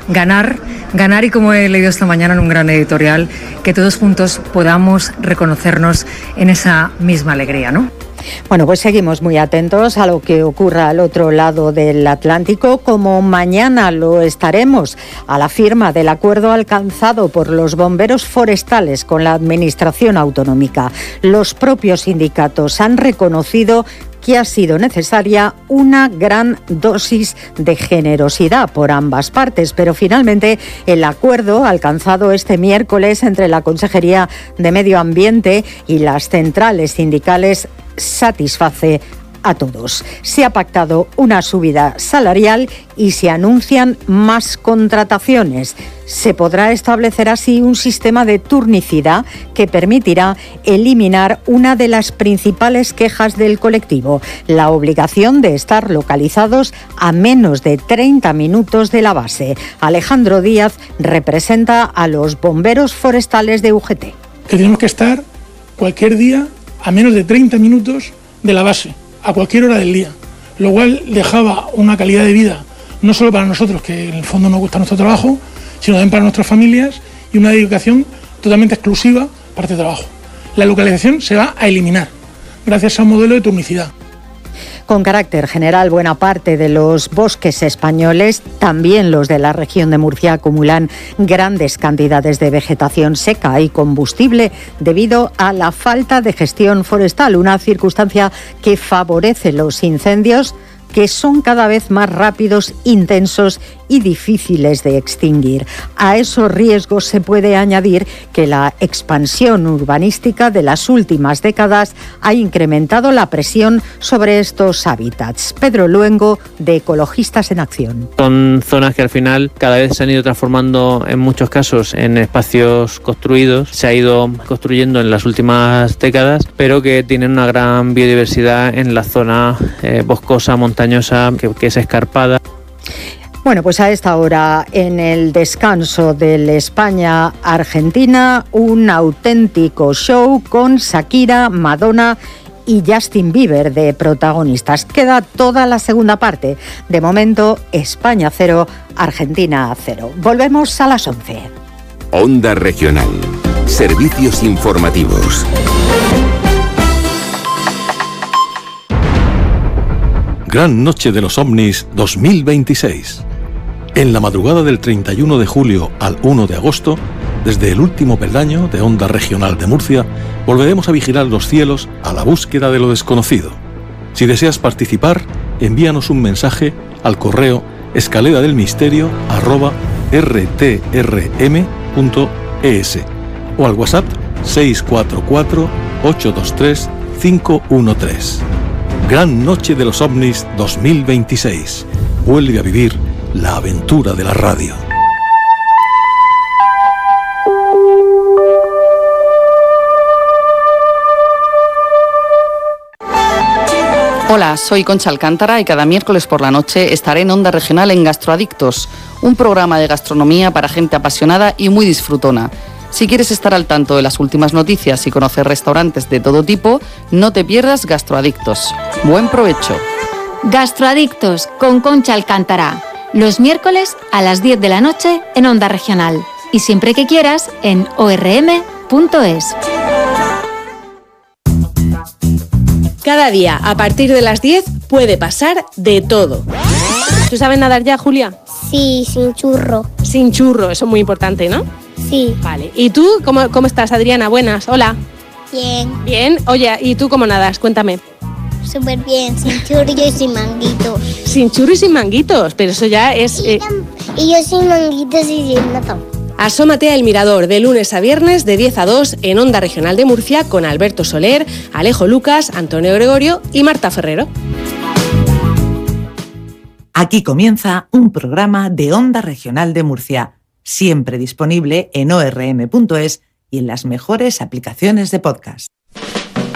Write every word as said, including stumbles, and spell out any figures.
ganar, ganar y como he leído esta mañana en un gran editorial, que todos juntos podamos reconocernos en esa misma alegría, ¿no? Bueno, pues seguimos muy atentos a lo que ocurra al otro lado del Atlántico, como mañana lo estaremos a la firma del acuerdo alcanzado por los bomberos forestales con la Administración autonómica. Los propios sindicatos han reconocido que ha sido necesaria una gran dosis de generosidad por ambas partes, pero finalmente el acuerdo alcanzado este miércoles entre la Consejería de Medio Ambiente y las centrales sindicales satisface a todos. Se ha pactado una subida salarial y se anuncian más contrataciones. Se podrá establecer así un sistema de turnicidad que permitirá eliminar una de las principales quejas del colectivo, la obligación de estar localizados a menos de treinta minutos de la base. Alejandro Díaz representa a los bomberos forestales de U G T. Que tenemos que estar cualquier día a menos de treinta minutos de la base, a cualquier hora del día, lo cual dejaba una calidad de vida no solo para nosotros, que en el fondo nos gusta nuestro trabajo, sino también para nuestras familias y una dedicación totalmente exclusiva para este trabajo. La localización se va a eliminar gracias a un modelo de turnicidad. Con carácter general, buena parte de los bosques españoles, también los de la región de Murcia, acumulan grandes cantidades de vegetación seca y combustible debido a la falta de gestión forestal, una circunstancia que favorece los incendios, que son cada vez más rápidos, intensos y difíciles de extinguir. A esos riesgos se puede añadir que la expansión urbanística de las últimas décadas ha incrementado la presión sobre estos hábitats. Pedro Luengo, de Ecologistas en Acción. Son zonas que al final cada vez se han ido transformando en muchos casos en espacios construidos, se ha ido construyendo en las últimas décadas, pero que tienen una gran biodiversidad en la zona eh, boscosa, montañosa, que, que es escarpada. Bueno, pues a esta hora, en el descanso del España-Argentina, un auténtico show con Shakira, Madonna y Justin Bieber de protagonistas. Queda toda la segunda parte. De momento, España cero, Argentina cero. Volvemos a las once. Onda Regional. Servicios informativos. Gran Noche de los OVNIs dos mil veintiséis. En la madrugada del treinta y uno de julio al uno de agosto, desde el último peldaño de Onda Regional de Murcia, volveremos a vigilar los cielos a la búsqueda de lo desconocido. Si deseas participar, envíanos un mensaje al correo escaledadelmisterio arroba r t r m punto e s o al WhatsApp seis cuatro cuatro, ocho dos tres, cinco uno tres. Gran Noche de los OVNIs dos mil veintiséis. Vuelve a vivir la aventura de la radio. Hola, soy Concha Alcántara y cada miércoles por la noche estaré en Onda Regional en Gastroadictos, un programa de gastronomía para gente apasionada y muy disfrutona. Si quieres estar al tanto de las últimas noticias y conocer restaurantes de todo tipo, no te pierdas Gastroadictos. Buen provecho. Gastroadictos con Concha Alcántara. Los miércoles a las diez de la noche en Onda Regional. Y siempre que quieras en o r m punto es. Cada día, a partir de las diez, puede pasar de todo. ¿Tú sabes nadar ya, Julia? Sí, sin churro. Sin churro, eso es muy importante, ¿no? Sí. Vale. ¿Y tú cómo, cómo estás, Adriana? Buenas, hola. Bien. Bien. Oye, ¿y tú cómo nadas? Cuéntame. Súper bien, sin churro y sin manguitos. Sin churro y sin manguitos, pero eso ya es... Y, eh... y yo sin manguitos y sin nada. Asómate a El Mirador, de lunes a viernes, de diez a dos, en Onda Regional de Murcia, con Alberto Soler, Alejo Lucas, Antonio Gregorio y Marta Ferrero. Aquí comienza un programa de Onda Regional de Murcia, siempre disponible en o r m punto es y en las mejores aplicaciones de podcast.